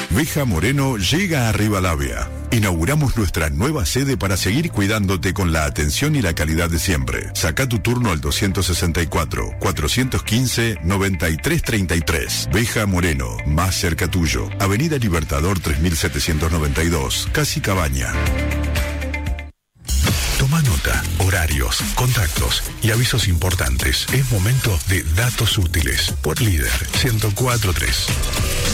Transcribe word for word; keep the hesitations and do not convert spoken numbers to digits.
Veja Moreno llega a Rivadavia. Inauguramos nuestra nueva sede para seguir cuidándote con la atención y la calidad de siempre. Saca tu turno al doscientos sesenta y cuatro, cuatrocientos quince, noventa y tres treinta y tres. Veja Moreno, más cerca tuyo. Avenida Libertador tres mil setecientos noventa y dos, Casi Cabaña. Toma nota, horarios, contactos y avisos importantes. Es momento de Datos Útiles por Líder ciento cuatro punto tres.